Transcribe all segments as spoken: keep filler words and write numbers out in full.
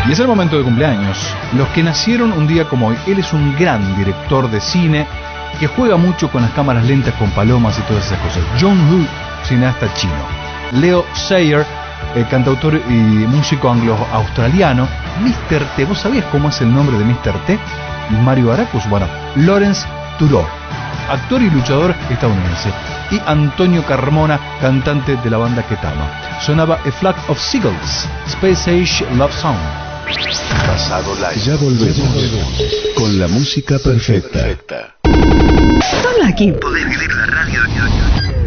Y es el momento de cumpleaños. Los que nacieron un día como hoy. Él es un gran director de cine que juega mucho con las cámaras lentas, con palomas y todas esas cosas. John Woo, cineasta chino. Leo Sayer, eh, cantautor y músico anglo-australiano. mister T, ¿vos sabías cómo es el nombre de mister T? Mario Baracus. Bueno, Lawrence Turó, actor y luchador estadounidense. Y Antonio Carmona, cantante de la banda Ketama. Sonaba A Flock of Seagulls, Space Age Love Song. Pasado Live. Ya volvemos con la música perfecta. perfecta. Solo aquí podés vivir la radio de hoy.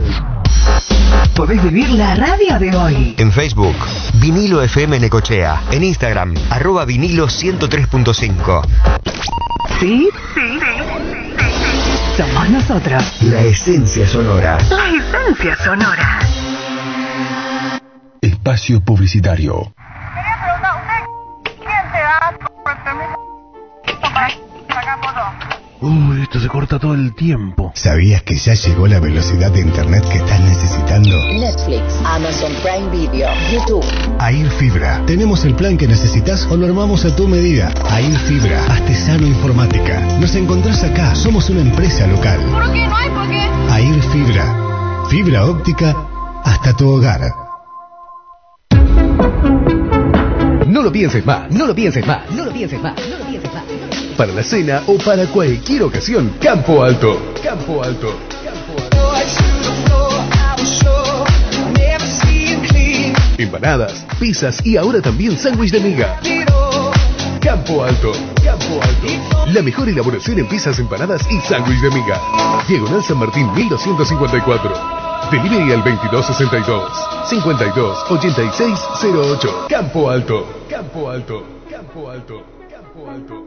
Podés vivir la radio de hoy. En Facebook, Vinilo F M Necochea. En Instagram, arroba vinilo ciento tres punto cinco. ¿Sí? Sí. Somos nosotros. La esencia sonora. La esencia sonora. Espacio publicitario. Quería preguntar, ¿usted quién te da por el permiso para sacar fotos? Uy, esto se corta todo el tiempo. ¿Sabías que ya llegó la velocidad de internet que estás necesitando? Netflix, Amazon Prime Video, YouTube. Air Fibra. Tenemos el plan que necesitas o lo armamos a tu medida. Air Fibra, Artesano Informática. Nos encontrás acá. Somos una empresa local. ¿Por qué no hay por qué? Air Fibra. Fibra óptica hasta tu hogar. No lo pienses más, no lo pienses más, no lo pienses más, no lo pienses más. Para la cena o para cualquier ocasión, Campo Alto. Campo Alto. Campo Alto. Empanadas, pizzas y ahora también sándwich de miga. Campo Alto. Campo Alto. La mejor elaboración en pizzas, empanadas y sándwich de miga. Diagonal San Martín mil doscientos cincuenta y cuatro. Delivery al veintidós sesenta y dos, cincuenta y dos, ochenta y seis cero ocho. Campo Alto. Campo Alto. Campo Alto. Campo Alto.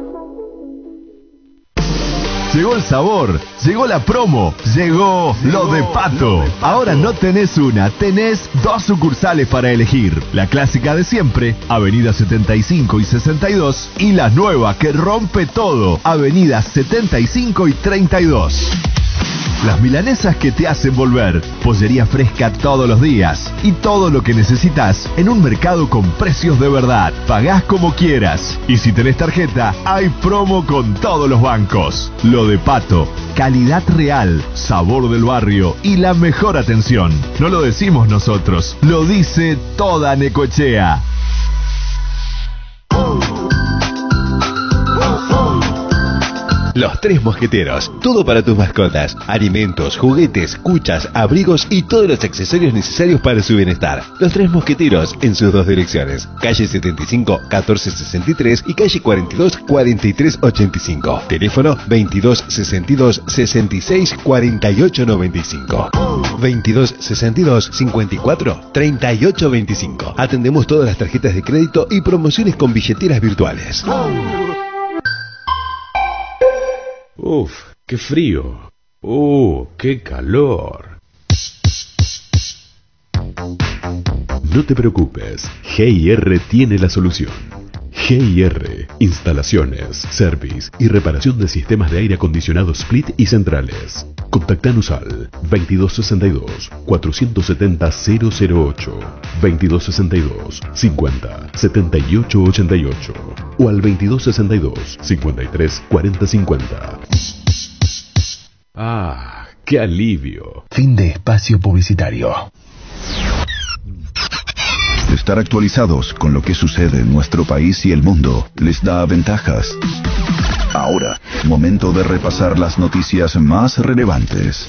Llegó el sabor, llegó la promo, llegó, llegó lo de Pato. Lo de Pato. Ahora no tenés una, tenés dos sucursales para elegir. La clásica de siempre, Avenida setenta y cinco y sesenta y dos. Y la nueva que rompe todo, Avenida setenta y cinco y treinta y dos. Las milanesas que te hacen volver. Pollería fresca todos los días. Y todo lo que necesitas en un mercado con precios de verdad. Pagás como quieras. Y si tenés tarjeta, hay promo con todos los bancos. Lo de Pato. Calidad real, sabor del barrio y la mejor atención. No lo decimos nosotros, lo dice toda Necochea. Los Tres Mosqueteros, todo para tus mascotas, alimentos, juguetes, cuchas, abrigos y todos los accesorios necesarios para su bienestar. Los Tres Mosqueteros en sus dos direcciones, calle setenta y cinco, catorce sesenta y tres y calle cuarenta y dos, cuarenta y tres ochenta y cinco. Teléfono veintidós sesenta y dos, sesenta y seis, cuarenta y ocho noventa y cinco. veintidós sesenta y dos, cincuenta y cuatro, treinta y ocho veinticinco. Atendemos todas las tarjetas de crédito y promociones con billeteras virtuales. Uf, qué frío. Uh, qué calor. No te preocupes, G I R tiene la solución. G I R, instalaciones, service y reparación de sistemas de aire acondicionado split y centrales. Contactanos al veintidós sesenta y dos, cuatrocientos setenta, cero cero ocho, veintidós sesenta y dos, cincuenta, setenta y ocho ochenta y ocho o al veintidós sesenta y dos, cincuenta y tres, cuarenta cincuenta. Ah, qué alivio. Fin de espacio publicitario. Estar actualizados con lo que sucede en nuestro país y el mundo les da ventajas. Ahora, momento de repasar las noticias más relevantes.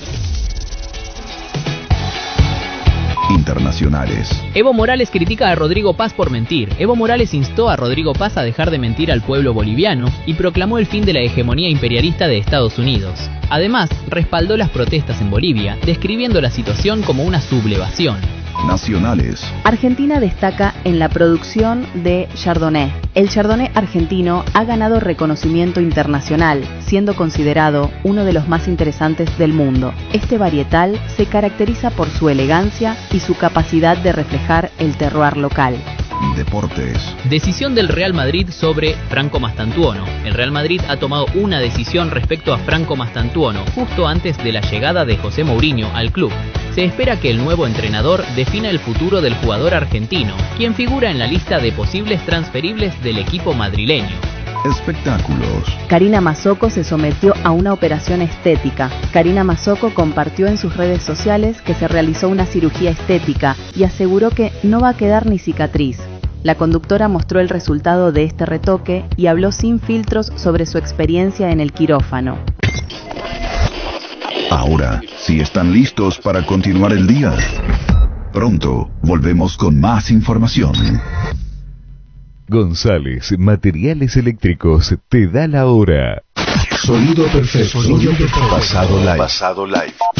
Internacionales. Evo Morales critica a Rodrigo Paz por mentir. Evo Morales instó a Rodrigo Paz a dejar de mentir al pueblo boliviano y proclamó el fin de la hegemonía imperialista de Estados Unidos. Además, respaldó las protestas en Bolivia, describiendo la situación como una sublevación. Nacionales. Argentina destaca en la producción de Chardonnay. El Chardonnay argentino ha ganado reconocimiento internacional, siendo considerado uno de los más interesantes del mundo. Este varietal se caracteriza por su elegancia y su capacidad de reflejar el terroir local. Deportes. Decisión del Real Madrid sobre Franco Mastantuono. El Real Madrid ha tomado una decisión respecto a Franco Mastantuono justo antes de la llegada de José Mourinho al club. Se espera que el nuevo entrenador defina el futuro del jugador argentino, quien figura en la lista de posibles transferibles del equipo madrileño. Espectáculos. Karina Mazzocco se sometió a una operación estética. Karina Mazzocco compartió en sus redes sociales que se realizó una cirugía estética y aseguró que no va a quedar ni cicatriz. La conductora mostró el resultado de este retoque y habló sin filtros sobre su experiencia en el quirófano. Ahora, si están listos para continuar el día, pronto volvemos con más información. González Materiales Eléctricos te da la hora. Sonido perfecto. Sonido perfecto. Pasado live. Pasado live.